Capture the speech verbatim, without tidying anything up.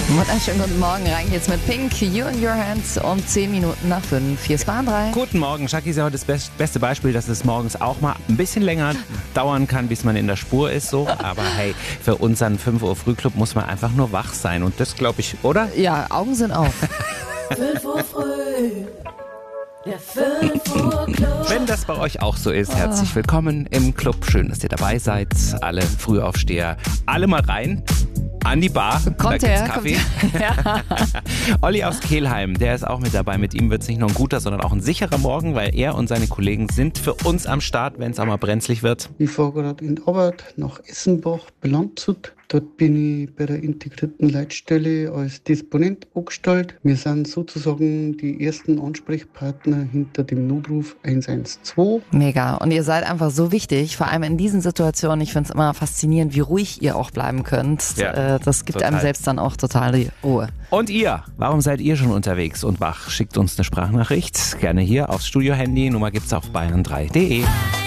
Wunderschönen guten Morgen, rein jetzt mit Pink, You in Your Hands um zehn Minuten nach fünf. Hier ist Bahn drei. Guten Morgen, Shaki ist ja heute das best- beste Beispiel, dass es morgens auch mal ein bisschen länger dauern kann, bis man in der Spur ist. So. Aber hey, für unseren fünf Uhr Frühclub muss man einfach nur wach sein. Und das glaube ich, oder? Ja, Augen sind auf. fünf Uhr früh, der fünf Uhr Club. Wenn das bei euch auch so ist, herzlich willkommen im Club. Schön, dass ihr dabei seid. Alle Frühaufsteher, alle mal rein. An die Bar, Kommt da her, gibt's Kaffee. kommt her. Olli aus Kelheim, der ist auch mit dabei. Mit ihm wird es nicht nur ein guter, sondern auch ein sicherer Morgen, weil er und seine Kollegen sind für uns am Start, wenn es auch mal brenzlig wird. Ich fahre gerade in die Arbeit nach Essenbach bei Landshut. Dort bin ich bei der integrierten Leitstelle als Disponent angestellt. Wir sind sozusagen die ersten Ansprechpartner hinter dem Notruf eins eins zwei. Mega. Und ihr seid einfach so wichtig, vor allem in diesen Situationen. Ich finde es immer faszinierend, wie ruhig ihr auch bleiben könnt. Ja, Äh, das gibt total. einem selbst dann auch totale Ruhe. Und ihr, warum seid ihr schon unterwegs und wach? Schickt uns eine Sprachnachricht, gerne hier aufs Studio-Handy. Nummer gibt's auf bayern drei punkt de.